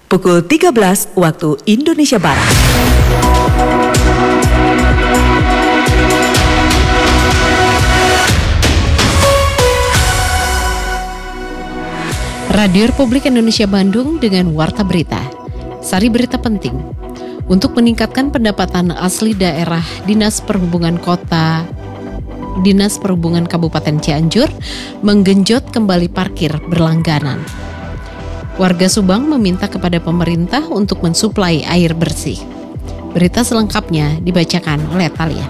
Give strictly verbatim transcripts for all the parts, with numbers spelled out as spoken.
pukul tiga belas waktu Indonesia Barat. Radio Republik Indonesia Bandung dengan Warta Berita. Sari berita penting. Untuk meningkatkan pendapatan asli daerah, Dinas Perhubungan Kota Dinas Perhubungan Kabupaten Cianjur menggenjot kembali parkir berlangganan. Warga Subang meminta kepada pemerintah untuk mensuplai air bersih. Berita selengkapnya dibacakan oleh Talia.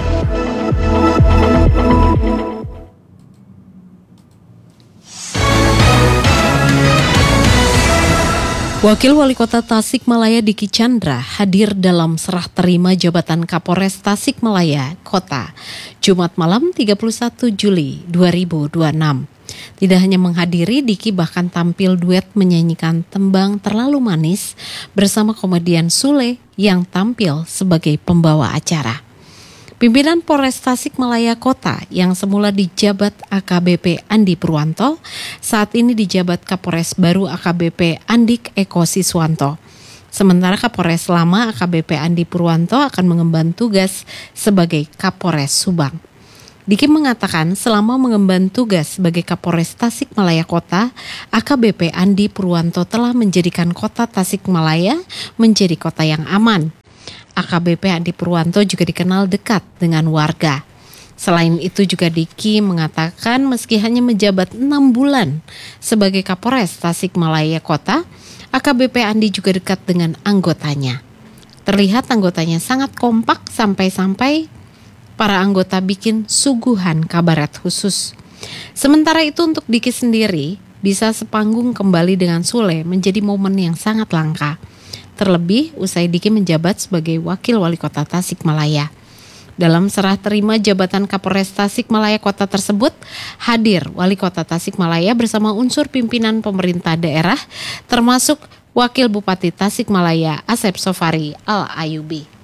Wakil Wali Kota Tasikmalaya Diki Chandra hadir dalam serah terima jabatan Kapolres Tasikmalaya Kota Jumat malam tiga puluh satu Juli dua ribu dua puluh enam. Tidak hanya menghadiri, Diki bahkan tampil duet menyanyikan tembang Terlalu Manis bersama komedian Sule yang tampil sebagai pembawa acara. Pimpinan Polres Tasikmalaya Kota yang semula dijabat A K B P Andi Purwanto, saat ini dijabat Kapolres baru A K B P Andik Eko Siswanto. Sementara Kapolres lama A K B P Andi Purwanto akan mengemban tugas sebagai Kapolres Subang. Diki mengatakan selama mengemban tugas sebagai Kapolres Tasikmalaya Kota, A K B P Andi Purwanto telah menjadikan kota Tasikmalaya menjadi kota yang aman. A K B P Andi Purwanto juga dikenal dekat dengan warga. Selain itu juga Diki mengatakan meski hanya menjabat enam bulan sebagai Kapolres Tasikmalaya Kota, A K B P Andi juga dekat dengan anggotanya. Terlihat anggotanya sangat kompak sampai-sampai para anggota bikin suguhan kabaret khusus. Sementara itu untuk Diki sendiri, bisa sepanggung kembali dengan Sule menjadi momen yang sangat langka. Terlebih usai Diki menjabat sebagai Wakil Wali Kota Tasikmalaya. Dalam serah terima jabatan Kapolres Tasikmalaya Kota tersebut, hadir Wali Kota Tasikmalaya bersama unsur pimpinan pemerintah daerah, termasuk Wakil Bupati Tasikmalaya Asep Sofari Al-Ayubi.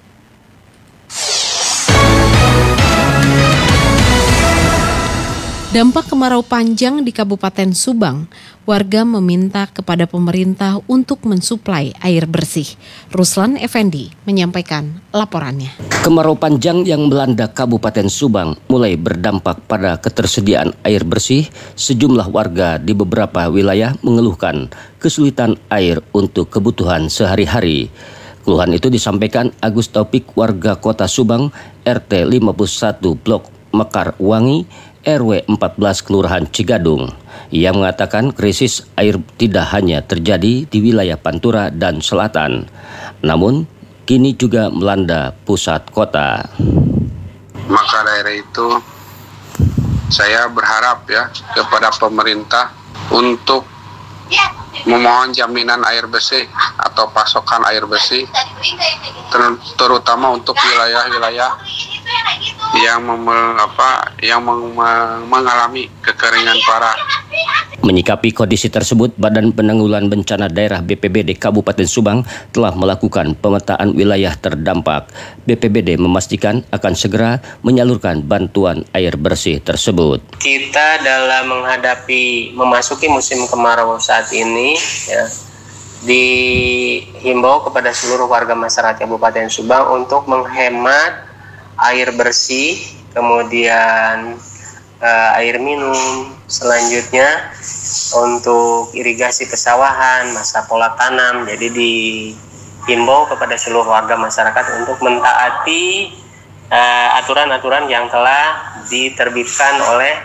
Dampak kemarau panjang di Kabupaten Subang, warga meminta kepada pemerintah untuk mensuplai air bersih. Ruslan Effendi menyampaikan laporannya. Kemarau panjang yang melanda Kabupaten Subang mulai berdampak pada ketersediaan air bersih. Sejumlah warga di beberapa wilayah mengeluhkan kesulitan air untuk kebutuhan sehari-hari. Keluhan itu disampaikan Agus Taufik, warga Kota Subang, R T lima puluh satu Blok Mekar Wangi, R W empat belas Kelurahan Cigadung. Ia mengatakan krisis air tidak hanya terjadi di wilayah Pantura dan Selatan, namun kini juga melanda pusat kota. Maka dari itu saya berharap ya kepada pemerintah untuk memohon jaminan air bersih atau pasokan air bersih, ter- terutama untuk wilayah-wilayah yang mem- apa yang meng- mengalami kekeringan parah. Menyikapi kondisi tersebut, Badan Penanggulangan Bencana Daerah B P B D Kabupaten Subang telah melakukan pemetaan wilayah terdampak. B P B D memastikan akan segera menyalurkan bantuan air bersih tersebut. Kita dalam menghadapi memasuki musim kemarau saat ini, ya, dihimbau kepada seluruh warga masyarakat Kabupaten Subang untuk menghemat air bersih, kemudian uh, air minum, selanjutnya untuk irigasi pesawahan, masa pola tanam. Jadi dihimbau kepada seluruh warga masyarakat untuk mentaati uh, aturan-aturan yang telah diterbitkan oleh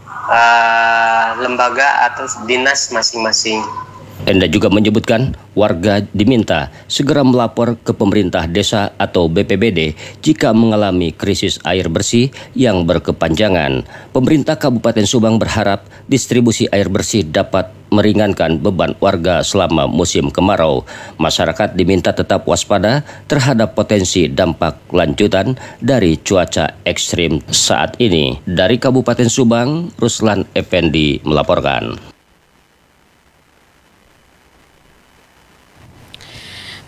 uh, lembaga atau dinas masing-masing. Enda juga menyebutkan warga diminta segera melapor ke pemerintah desa atau B P B D jika mengalami krisis air bersih yang berkepanjangan. Pemerintah Kabupaten Subang berharap distribusi air bersih dapat meringankan beban warga selama musim kemarau. Masyarakat diminta tetap waspada terhadap potensi dampak lanjutan dari cuaca ekstrim saat ini. Dari Kabupaten Subang, Ruslan Effendi melaporkan.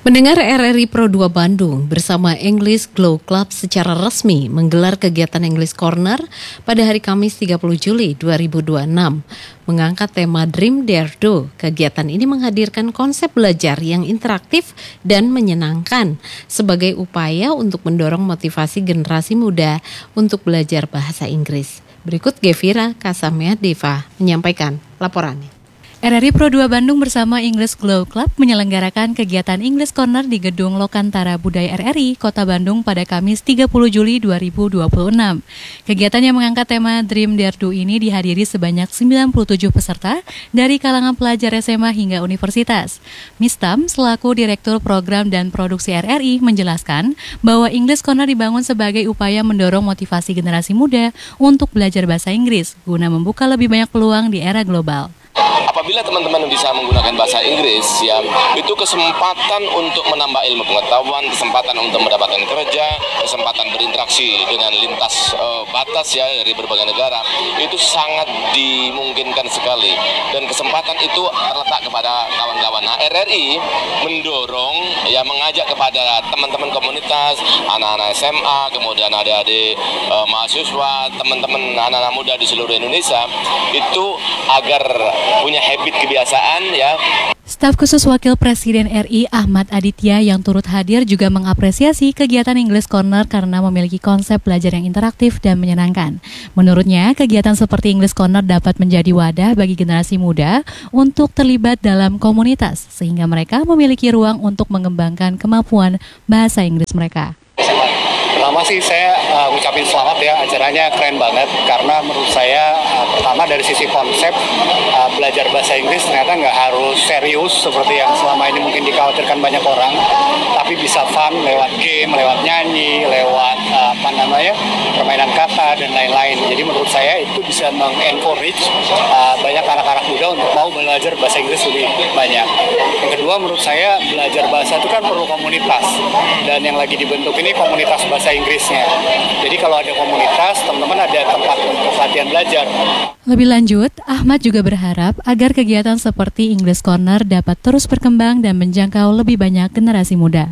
Mendengar R R I Pro dua Bandung bersama English Glow Club secara resmi menggelar kegiatan English Corner pada hari Kamis tiga puluh Juli dua ribu dua puluh enam. Mengangkat tema Dream Dare Do, kegiatan ini menghadirkan konsep belajar yang interaktif dan menyenangkan sebagai upaya untuk mendorong motivasi generasi muda untuk belajar bahasa Inggris. Berikut Gevira Kasamea Deva menyampaikan laporannya. R R I Pro dua Bandung bersama English Glow Club menyelenggarakan kegiatan English Corner di Gedung Lokantara Budaya R R I, Kota Bandung pada Kamis tiga puluh Juli dua ribu dua puluh enam. Kegiatan yang mengangkat tema Dream Dare Do ini dihadiri sebanyak sembilan puluh tujuh peserta dari kalangan pelajar S M A hingga universitas. Mistam, selaku Direktur Program dan Produksi R R I, menjelaskan bahwa English Corner dibangun sebagai upaya mendorong motivasi generasi muda untuk belajar bahasa Inggris, guna membuka lebih banyak peluang di era global. Apabila teman-teman bisa menggunakan bahasa Inggris, ya, itu kesempatan untuk menambah ilmu pengetahuan, kesempatan untuk mendapatkan kerja, kesempatan berinteraksi dengan lintas uh, batas ya dari berbagai negara, itu sangat dimungkinkan sekali. Dan kesempatan itu terletak kepada kawan-kawan. Nah, R R I mendorong, ya, mengajak kepada teman-teman komunitas, anak-anak S M A, kemudian adik-adik uh, mahasiswa, teman-teman anak-anak muda di seluruh Indonesia, itu agar punya habit kebiasaan, ya. Staf khusus Wakil Presiden R I Ahmad Aditya yang turut hadir juga mengapresiasi kegiatan English Corner karena memiliki konsep belajar yang interaktif dan menyenangkan. Menurutnya, kegiatan seperti English Corner dapat menjadi wadah bagi generasi muda untuk terlibat dalam komunitas, sehingga mereka memiliki ruang untuk mengembangkan kemampuan bahasa Inggris mereka. Pertama sih saya uh, ucapin selamat ya, acaranya keren banget karena menurut saya uh, pertama dari sisi konsep uh, belajar bahasa Inggris ternyata nggak harus serius seperti yang selama ini mungkin dikhawatirkan banyak orang, tapi bisa fun lewat game, lewat nyanyi, lewat uh, apa namanya permainan kata dan lain-lain. Jadi menurut saya itu bisa meng-encourage uh, banyak anak-anak muda untuk mau belajar bahasa Inggris lebih banyak. Yang kedua, menurut saya belajar bahasa itu kan perlu komunitas, dan yang lagi dibentuk ini komunitas bahasa Inggrisnya. Jadi kalau ada komunitas, teman-teman ada tempat untuk latihan belajar. Lebih lanjut, Ahmad juga berharap agar kegiatan seperti English Corner dapat terus berkembang dan menjangkau lebih banyak generasi muda.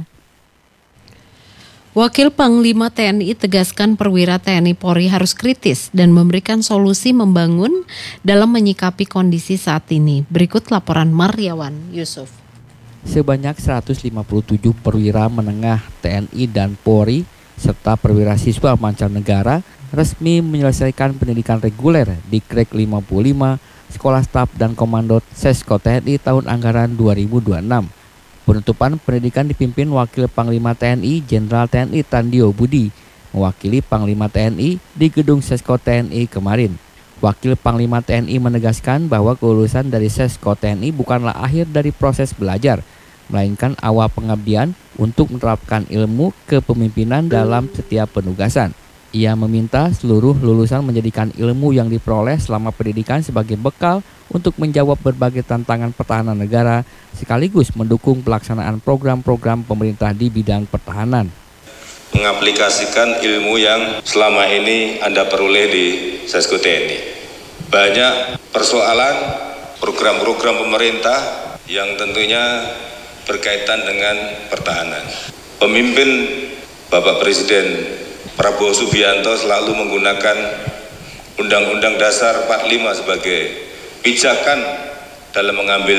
Wakil Panglima T N I tegaskan perwira T N I Polri harus kritis dan memberikan solusi membangun dalam menyikapi kondisi saat ini. Berikut laporan Maryawan Yusuf. Sebanyak seratus lima puluh tujuh perwira menengah T N I dan Polri serta perwira siswa mancanegara resmi menyelesaikan pendidikan reguler di K R E K lima puluh lima Sekolah Staf dan Komando Sesko T N I tahun anggaran dua ribu dua puluh enam. Penutupan pendidikan dipimpin Wakil Panglima T N I Jenderal T N I Tandio Budi mewakili Panglima T N I di Gedung Sesko T N I kemarin. Wakil Panglima T N I menegaskan bahwa kelulusan dari Sesko T N I bukanlah akhir dari proses belajar, melainkan awal pengabdian untuk menerapkan ilmu kepemimpinan dalam setiap penugasan. Ia meminta seluruh lulusan menjadikan ilmu yang diperoleh selama pendidikan sebagai bekal untuk menjawab berbagai tantangan pertahanan negara, sekaligus mendukung pelaksanaan program-program pemerintah di bidang pertahanan. Mengaplikasikan ilmu yang selama ini Anda peroleh di Sesko T N I. Banyak persoalan program-program pemerintah yang tentunya berkaitan dengan pertahanan. Pemimpin Bapak Presiden Prabowo Subianto selalu menggunakan Undang-Undang Dasar empat puluh lima sebagai pijakan dalam mengambil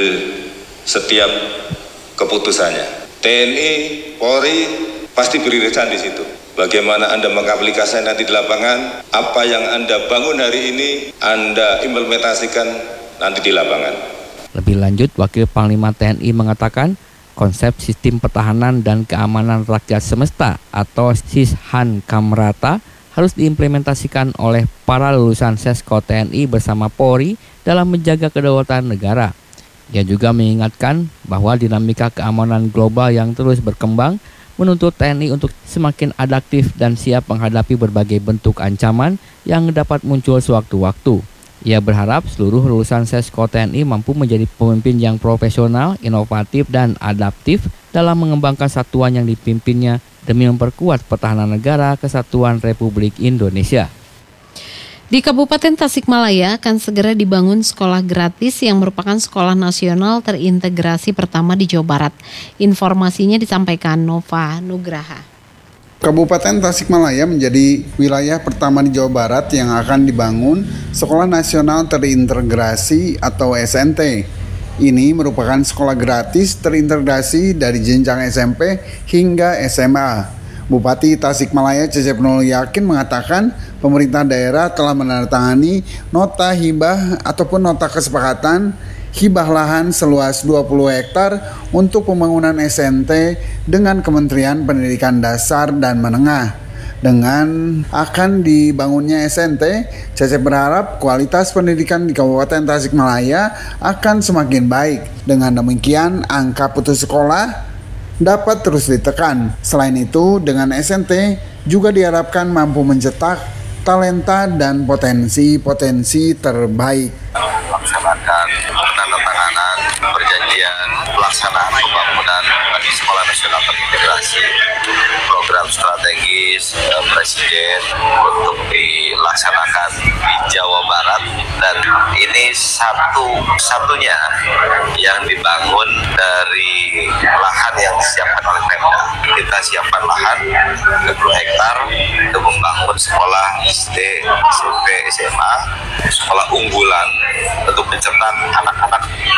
setiap keputusannya. T N I, Polri pasti beririsan di situ. Bagaimana Anda mengaplikasikan nanti di lapangan, apa yang Anda bangun hari ini, Anda implementasikan nanti di lapangan. Lebih lanjut, Wakil Panglima T N I mengatakan konsep sistem pertahanan dan keamanan rakyat semesta atau Sishan Kamrata harus diimplementasikan oleh para lulusan Sesko T N I bersama Polri dalam menjaga kedaulatan negara. Ia juga mengingatkan bahwa dinamika keamanan global yang terus berkembang menuntut T N I untuk semakin adaptif dan siap menghadapi berbagai bentuk ancaman yang dapat muncul sewaktu-waktu. Ia berharap seluruh lulusan Sesko T N I mampu menjadi pemimpin yang profesional, inovatif, dan adaptif dalam mengembangkan satuan yang dipimpinnya demi memperkuat pertahanan negara kesatuan Republik Indonesia. Di Kabupaten Tasikmalaya akan segera dibangun sekolah gratis yang merupakan sekolah nasional terintegrasi pertama di Jawa Barat. Informasinya disampaikan Nova Nugraha. Kabupaten Tasikmalaya menjadi wilayah pertama di Jawa Barat yang akan dibangun Sekolah Nasional Terintegrasi atau S N T. Ini merupakan sekolah gratis terintegrasi dari jenjang S M P hingga S M A. Bupati Tasikmalaya Cecep Nurul Yakin mengatakan pemerintah daerah telah menandatangani nota hibah ataupun nota kesepakatan hibah lahan seluas dua puluh hektar untuk pembangunan S N T dengan Kementerian Pendidikan Dasar dan Menengah. Dengan akan dibangunnya S N T, Cecep berharap kualitas pendidikan di Kabupaten Tasikmalaya akan semakin baik. Dengan demikian, angka putus sekolah dapat terus ditekan. Selain itu, dengan S N T juga diharapkan mampu mencetak talenta dan potensi-potensi terbaik. Melaksanakan penandatanganan perjanjian pelaksanaan pembangunan bagi Sekolah Nasional Terintegrasi, program strategis eh, Presiden untuk dilaksanakan di Jawa Barat, dan ini satu-satunya yang dibangun dari lahan yang disiapkan oleh Pemda. Kita siapkan lahan dua puluh hektar untuk membangun sekolah S D, S M P, S M A, sekolah unggulan untuk mencetak anak-anak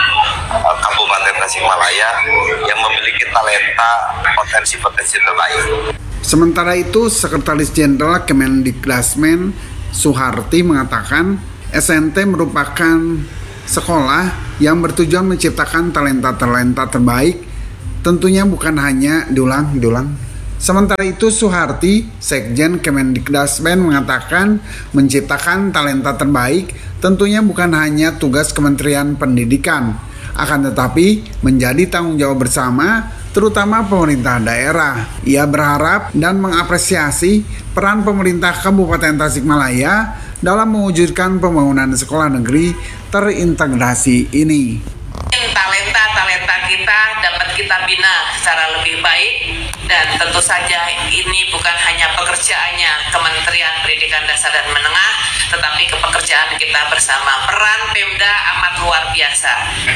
Kabupaten Tasikmalaya yang memiliki talenta potensi-potensi terbaik. Sementara itu, Sekretaris Jenderal Kemendikbudrismen Suharti mengatakan S N T merupakan sekolah yang bertujuan menciptakan talenta-talenta terbaik, tentunya bukan hanya diulang-diulang. Sementara itu, Suharti, Sekjen Kemendikbudrismen mengatakan menciptakan talenta terbaik tentunya bukan hanya tugas Kementerian Pendidikan, akan tetapi menjadi tanggung jawab bersama terutama pemerintah daerah. Ia berharap dan mengapresiasi peran pemerintah Kabupaten Tasikmalaya dalam mewujudkan pembangunan sekolah negeri terintegrasi ini. Talenta-talenta kita dapat kita bina secara lebih baik, dan tentu saja ini bukan hanya pekerjaannya Kementerian Pendidikan Dasar dan Menengah, tetapi kepekerjaan kita bersama. Peran Pemda amat luar biasa.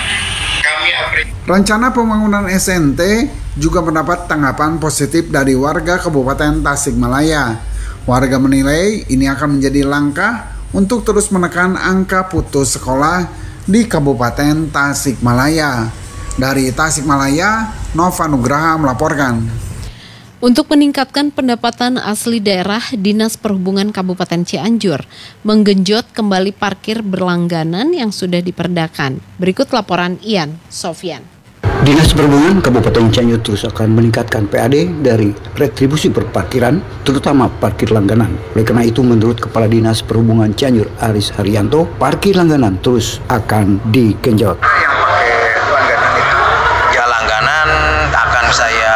Rencana pembangunan S N T juga mendapat tanggapan positif dari warga Kabupaten Tasikmalaya. Warga menilai ini akan menjadi langkah untuk terus menekan angka putus sekolah di Kabupaten Tasikmalaya. Dari Tasikmalaya, Nova Nugraha melaporkan. Untuk meningkatkan pendapatan asli daerah, Dinas Perhubungan Kabupaten Cianjur menggenjot kembali parkir berlangganan yang sudah diperdakan. Berikut laporan Ian Sofyan. Dinas Perhubungan Kabupaten Cianjur terus akan meningkatkan P A D dari retribusi perparkiran, terutama parkir langganan. Oleh karena itu, menurut Kepala Dinas Perhubungan Cianjur Aris Haryanto, parkir langganan terus akan digenjot. Yang pakai langganan itu, ya langganan akan saya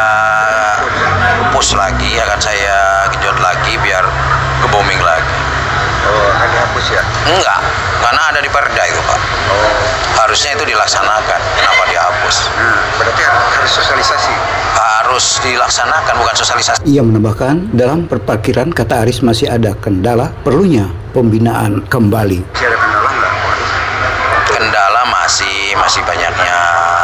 push lagi, akan saya genjot lagi biar ke booming lagi. Oh, akan dihapus ya? Enggak, karena ada di Perda itu, Pak. Oh. Harusnya itu dilaksanakan, kenapa dihapus? Hmm, berarti harus sosialisasi? Harus dilaksanakan, bukan sosialisasi. Ia menambahkan, dalam perparkiran kata Aris masih ada kendala, perlunya pembinaan kembali. Masih ada kendala enggak? Kendala masih, masih banyaknya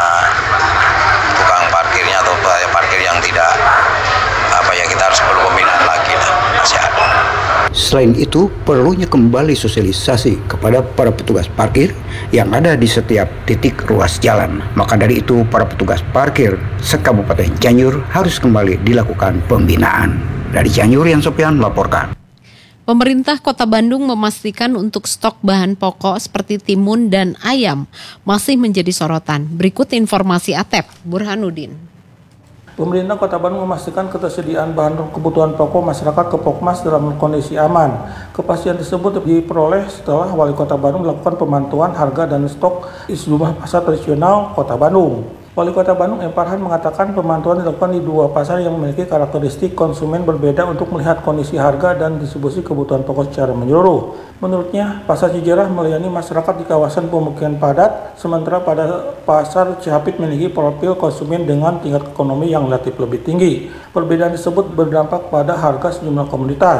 tukang parkirnya atau parkir yang tidak, apa ya, kita harus perlu pembinaan lagi lah, masih ada. Selain itu, perlunya kembali sosialisasi kepada para petugas parkir yang ada di setiap titik ruas jalan. Maka dari itu, para petugas parkir se-Kabupaten Cianjur harus kembali dilakukan pembinaan. Dari Cianjur, Ian Sofyan melaporkan. Pemerintah Kota Bandung memastikan untuk stok bahan pokok seperti timun dan ayam masih menjadi sorotan. Berikut informasi Atep Burhanuddin. Pemerintah Kota Bandung memastikan ketersediaan bahan kebutuhan pokok masyarakat ke Pokmas dalam kondisi aman. Kepastian tersebut diperoleh setelah Wali Kota Bandung melakukan pemantauan harga dan stok di sejumlah pasar tradisional Kota Bandung. Wali Kota Bandung M. Farhan mengatakan pemantauan dilakukan di dua pasar yang memiliki karakteristik konsumen berbeda untuk melihat kondisi harga dan distribusi kebutuhan pokok secara menyeluruh. Menurutnya, Pasar Cijerah melayani masyarakat di kawasan pemukiman padat, sementara pada Pasar Cihapit memiliki profil konsumen dengan tingkat ekonomi yang relatif lebih tinggi. Perbedaan tersebut berdampak pada harga sejumlah komoditas.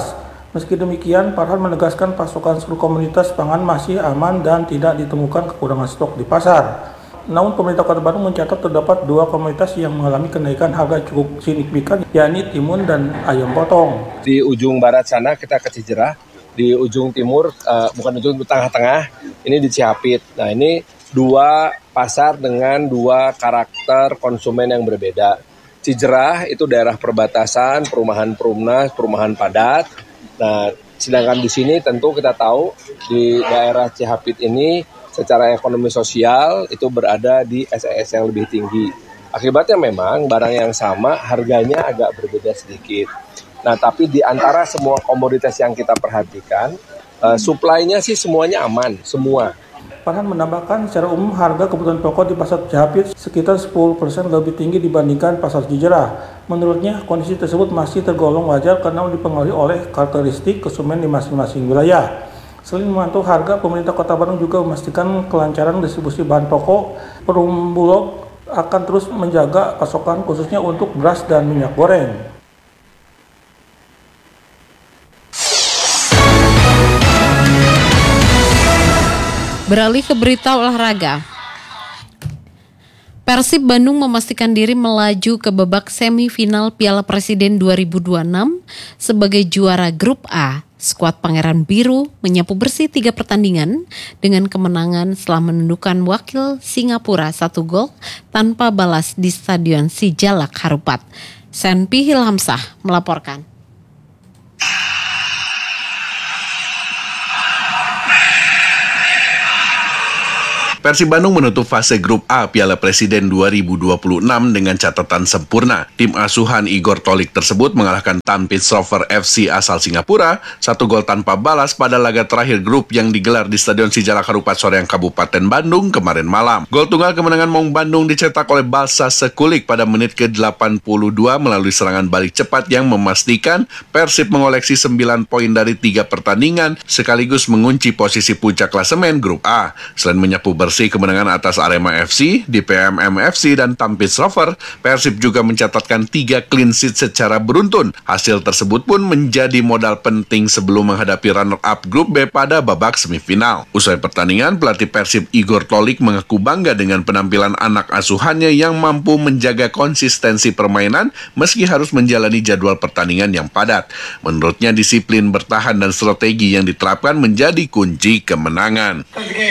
Meski demikian, Farhan menegaskan pasokan seluruh komunitas pangan masih aman dan tidak ditemukan kekurangan stok di pasar. Namun pemerintah Kota Bandung mencatat terdapat dua komunitas yang mengalami kenaikan harga cukup signifikan, yakni timun dan ayam potong. Di ujung barat sana kita ke Cijerah, di ujung timur, uh, bukan ujung tengah-tengah, ini di Cihapit. Nah ini dua pasar dengan dua karakter konsumen yang berbeda. Cijerah itu daerah perbatasan, perumahan perumnas, perumahan padat. Nah, sedangkan di sini tentu kita tahu di daerah Cihapit ini secara ekonomi sosial itu berada di S E S yang lebih tinggi. Akibatnya memang barang yang sama harganya agak berbeda sedikit. Nah, tapi di antara semua komoditas yang kita perhatikan, uh, supply-nya sih semuanya aman, semua. Farhan menambahkan secara umum harga kebutuhan pokok di pasar Cihapit sekitar sepuluh persen lebih tinggi dibandingkan pasar Cijerah. Menurutnya kondisi tersebut masih tergolong wajar karena dipengaruhi oleh karakteristik konsumen di masing-masing wilayah. Selain memantau harga, pemerintah Kota Bandung juga memastikan kelancaran distribusi bahan pokok. Perum Bulog akan terus menjaga pasokan khususnya untuk beras dan minyak goreng. Beralih ke berita olahraga. Persib Bandung memastikan diri melaju ke babak semifinal Piala Presiden dua ribu dua puluh enam sebagai juara Grup A. Skuad Pangeran Biru menyapu bersih tiga pertandingan dengan kemenangan setelah menundukkan wakil Singapura satu gol tanpa balas di Stadion Sijalak Harupat. Senpi Hilhamsah melaporkan. Persib Bandung menutup fase Grup A Piala Presiden dua ribu dua puluh enam dengan catatan sempurna. Tim asuhan Igor Tolik tersebut mengalahkan Tampines Rover F C asal Singapura satu gol tanpa balas pada laga terakhir grup yang digelar di Stadion Sijalak Harupat Soreang Kabupaten Bandung kemarin malam. Gol tunggal kemenangan Maung Bandung dicetak oleh Balsa Sekulik pada menit ke delapan puluh dua melalui serangan balik cepat yang memastikan Persib mengoleksi sembilan poin dari tiga pertandingan sekaligus mengunci posisi puncak klasemen Grup A. Selain menyapu bersih kemenangan atas Arema F C, D P M M F C, dan Tampines Rover, Persib juga mencatatkan tiga clean sheet secara beruntun. Hasil tersebut pun menjadi modal penting sebelum menghadapi runner-up Grup B pada babak semifinal. Usai pertandingan, pelatih Persib Igor Tolik mengaku bangga dengan penampilan anak asuhannya yang mampu menjaga konsistensi permainan meski harus menjalani jadwal pertandingan yang padat. Menurutnya, disiplin bertahan dan strategi yang diterapkan menjadi kunci kemenangan.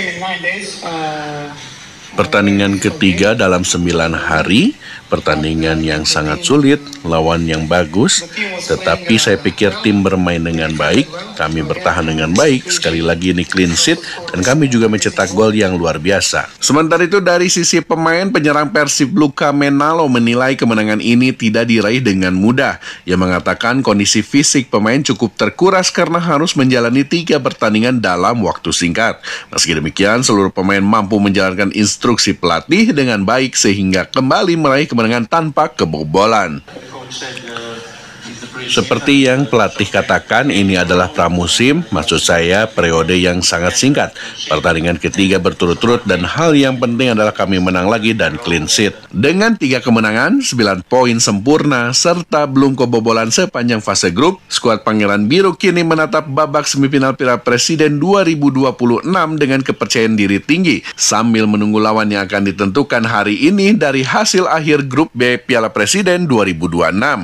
Pertandingan ketiga dalam sembilan hari, pertandingan yang sangat sulit, lawan yang bagus, tetapi saya pikir tim bermain dengan baik, kami bertahan dengan baik, sekali lagi ini clean sheet, dan kami juga mencetak gol yang luar biasa. Sementara itu dari sisi pemain, penyerang Persib Luka Menalo menilai kemenangan ini tidak diraih dengan mudah. Ia mengatakan kondisi fisik pemain cukup terkuras karena harus menjalani tiga pertandingan dalam waktu singkat. Meski demikian, seluruh pemain mampu menjalankan instruksi pelatih dengan baik sehingga kembali meraih kemenangan tanpa kebobolan. Seperti yang pelatih katakan, ini adalah pramusim, maksud saya periode yang sangat singkat. Pertandingan ketiga berturut-turut dan hal yang penting adalah kami menang lagi dan clean sheet. Dengan tiga kemenangan, sembilan poin sempurna, serta belum kebobolan sepanjang fase grup, skuad Pangeran Biru kini menatap babak semifinal Piala Presiden dua ribu dua puluh enam dengan kepercayaan diri tinggi, sambil menunggu lawan yang akan ditentukan hari ini dari hasil akhir grup B Piala Presiden dua ribu dua puluh enam.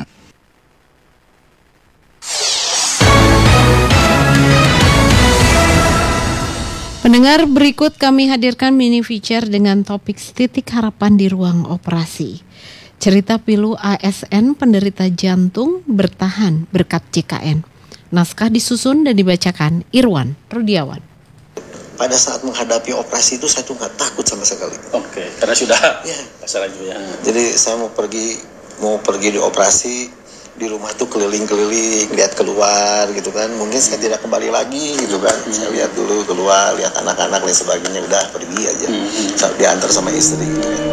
Pendengar, berikut kami hadirkan mini feature dengan topik titik harapan di ruang operasi. Cerita pilu A S N penderita jantung bertahan berkat J K N. Naskah disusun dan dibacakan Irwan Rudiawan. Pada saat menghadapi operasi itu saya tuh nggak takut sama sekali. Oke, karena sudah ya. masalah juga. Ya. Jadi saya mau pergi mau pergi di operasi. Di rumah tuh keliling-keliling, lihat keluar gitu kan. Mungkin saya tidak kembali lagi gitu kan. Hmm. Saya lihat dulu keluar, lihat anak-anak dan sebagainya, udah pergi aja. Hmm. Diantar sama istri gitu kan.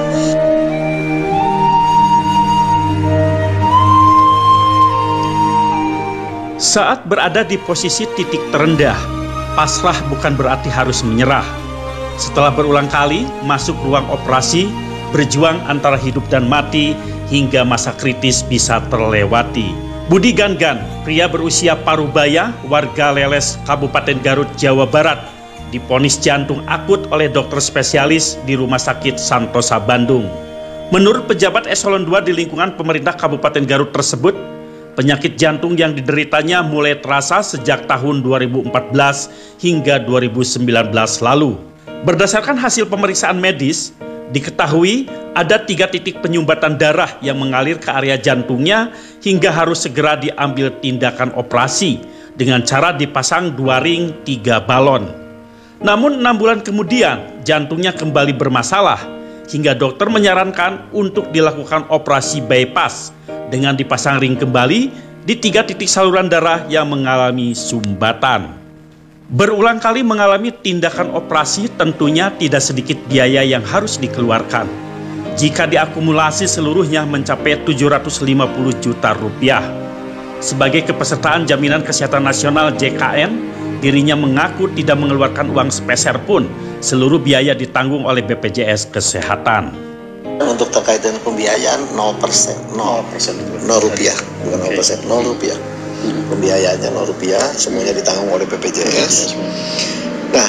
Saat berada di posisi titik terendah, pasrah bukan berarti harus menyerah. Setelah berulang kali masuk ruang operasi, berjuang antara hidup dan mati, hingga masa kritis bisa terlewati. Budi Gangan, pria berusia parubaya, warga Leles, Kabupaten Garut, Jawa Barat, divonis jantung akut oleh dokter spesialis di Rumah Sakit Santosa Bandung. Menurut pejabat eselon dua di lingkungan pemerintah Kabupaten Garut tersebut, penyakit jantung yang dideritanya mulai terasa sejak tahun dua ribu empat belas hingga dua ribu sembilan belas lalu. Berdasarkan hasil pemeriksaan medis, diketahui ada tiga titik penyumbatan darah yang mengalir ke area jantungnya hingga harus segera diambil tindakan operasi dengan cara dipasang dua ring tiga balon. Namun enam bulan kemudian jantungnya kembali bermasalah hingga dokter menyarankan untuk dilakukan operasi bypass dengan dipasang ring kembali di tiga titik saluran darah yang mengalami sumbatan. Berulang kali mengalami tindakan operasi tentunya tidak sedikit biaya yang harus dikeluarkan. Jika diakumulasi seluruhnya mencapai tujuh ratus lima puluh juta rupiah. Sebagai kepesertaan Jaminan Kesehatan Nasional J K N, dirinya mengaku tidak mengeluarkan uang sepeser pun, seluruh biaya ditanggung oleh B P J S Kesehatan. Untuk terkait dengan pembiayaan nol persen, nol persen, nol rupiah, bukan nol persen, nol rupiah. Pembiayaannya nol rupiah, semuanya ditanggung oleh B P J S. Nah,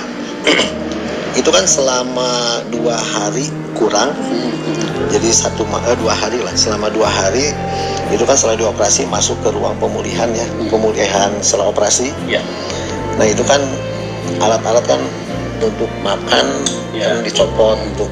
itu kan selama dua hari kurang, jadi satu eh, dua hari lah, selama dua hari itu kan setelah dioperasi masuk ke ruang pemulihan ya, pemulihan setelah operasi. Ya. Nah itu kan alat-alat kan untuk makan yang dicopot untuk.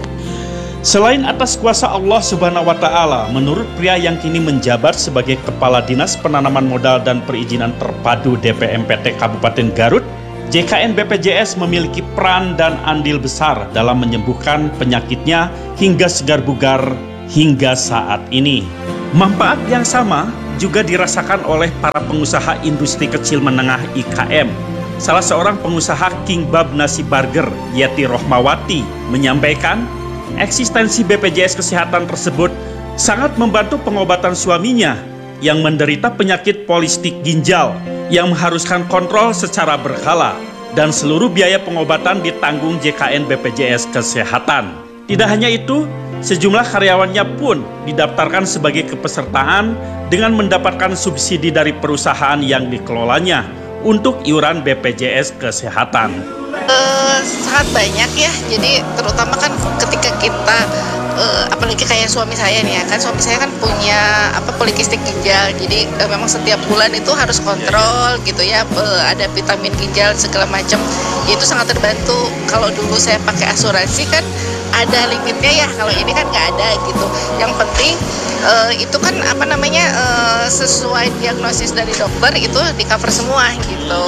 Selain atas kuasa Allah Subhanahu wa Ta'ala, menurut pria yang kini menjabat sebagai Kepala Dinas Penanaman Modal dan Perizinan Terpadu D P M P T Kabupaten Garut, J K N B P J S memiliki peran dan andil besar dalam menyembuhkan penyakitnya hingga segar bugar hingga saat ini. Manfaat yang sama juga dirasakan oleh para pengusaha industri kecil menengah I K M. Salah seorang pengusaha King Bab Nasi Burger, Yeti Rohmawati, menyampaikan eksistensi B P J S Kesehatan tersebut sangat membantu pengobatan suaminya yang menderita penyakit polistik ginjal yang mengharuskan kontrol secara berkala dan seluruh biaya pengobatan ditanggung J K N B P J S Kesehatan. Tidak hanya itu, sejumlah karyawannya pun didaftarkan sebagai kepesertaan dengan mendapatkan subsidi dari perusahaan yang dikelolanya untuk iuran B P J S Kesehatan. Uh, sangat banyak ya, jadi terutama kan ketika kita uh, apalagi kayak suami saya nih ya, kan suami saya kan punya apa polikistik ginjal, jadi uh, memang setiap bulan itu harus kontrol gitu ya, uh, ada vitamin ginjal segala macam, itu sangat terbantu. Kalau dulu saya pakai asuransi kan ada limitnya ya, kalau ini kan nggak ada gitu. Yang penting uh, itu kan apa namanya uh, sesuai diagnosis dari dokter itu di cover semua gitu.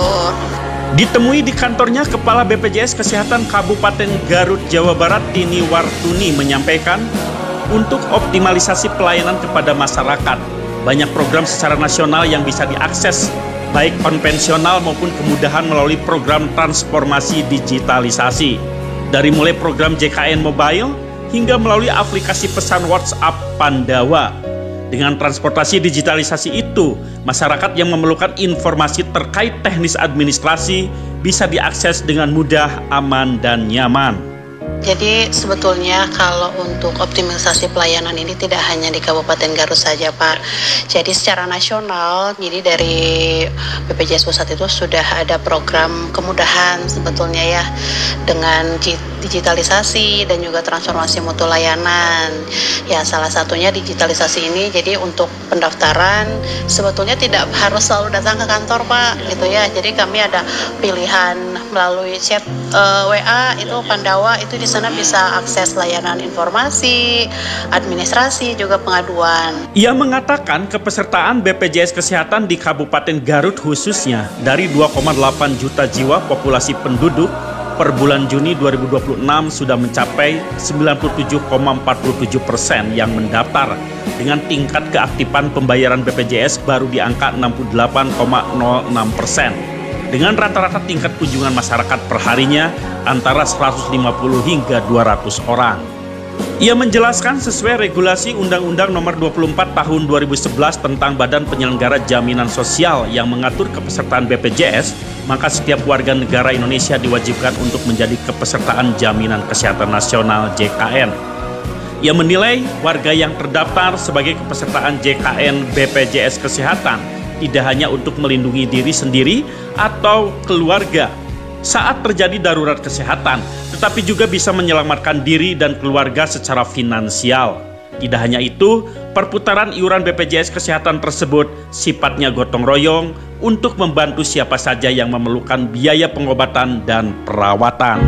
Ditemui di kantornya, Kepala B P J S Kesehatan Kabupaten Garut, Jawa Barat, Tini Wartuni menyampaikan, untuk optimalisasi pelayanan kepada masyarakat, banyak program secara nasional yang bisa diakses, baik konvensional maupun kemudahan melalui program transformasi digitalisasi. Dari mulai program J K N Mobile hingga melalui aplikasi pesan WhatsApp Pandawa. Dengan transportasi digitalisasi itu, masyarakat yang memerlukan informasi terkait teknis administrasi bisa diakses dengan mudah, aman, dan nyaman. Jadi sebetulnya kalau untuk optimalisasi pelayanan ini tidak hanya di Kabupaten Garut saja, Pak. Jadi secara nasional, jadi dari B P J S Pusat itu sudah ada program kemudahan sebetulnya ya, dengan digitalisasi dan juga transformasi mutu layanan. Ya salah satunya digitalisasi ini, jadi untuk pendaftaran sebetulnya tidak harus selalu datang ke kantor, Pak, gitu ya. Jadi kami ada pilihan melalui chat uh, W A itu Pandawa, itu di sana bisa akses layanan informasi, administrasi, juga pengaduan. Ia mengatakan kepesertaan B P J S Kesehatan di Kabupaten Garut khususnya dari dua koma delapan juta jiwa populasi penduduk per bulan Juni dua ribu dua puluh enam sudah mencapai sembilan puluh tujuh koma empat puluh tujuh persen yang mendaftar dengan tingkat keaktifan pembayaran B P J S baru di angka enam puluh delapan koma nol enam persen. Dengan rata-rata tingkat kunjungan masyarakat perharinya antara seratus lima puluh hingga dua ratus orang. Ia menjelaskan sesuai regulasi Undang-Undang Nomor dua puluh empat Tahun dua ribu sebelas tentang Badan Penyelenggara Jaminan Sosial yang mengatur kepesertaan B P J S, maka setiap warga negara Indonesia diwajibkan untuk menjadi kepesertaan Jaminan Kesehatan Nasional J K N. Ia menilai warga yang terdaftar sebagai kepesertaan J K N B P J S Kesehatan tidak hanya untuk melindungi diri sendiri atau keluarga saat terjadi darurat kesehatan, tetapi juga bisa menyelamatkan diri dan keluarga secara finansial. Tidak hanya itu, perputaran iuran B P J S Kesehatan tersebut sifatnya gotong royong untuk membantu siapa saja yang memerlukan biaya pengobatan dan perawatan.